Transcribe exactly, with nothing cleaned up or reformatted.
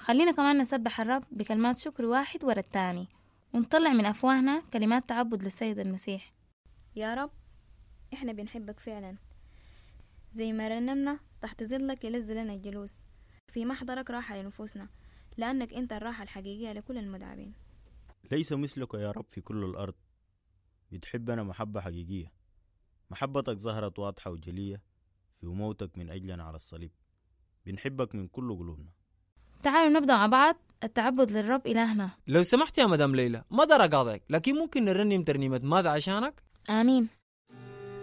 خلينا كمان نسبح الرب بكلمات شكر واحد ورا التاني، ونطلع من أفواهنا كلمات تعبد للسيد المسيح. يا رب إحنا بنحبك فعلا، زي ما رنمنا تحت ظلك يلز لنا الجلوس، في محضرك راحة لنفوسنا، لأنك أنت الراحة الحقيقية لكل المدعبين. ليس مثلك يا رب في كل الأرض، بتحبنا محبة حقيقية. محبتك ظهرت واضحة وجلية في موتك من أجلنا على الصليب. بنحبك من كل قلوبنا. تعالوا نبدأ مع بعض التعبد للرب إلهنا. لو سمحت يا مدام ليلى، ما دار أقاطعك، لكن ممكن نرنم ترنيمة ماذا عشانك؟ آمين.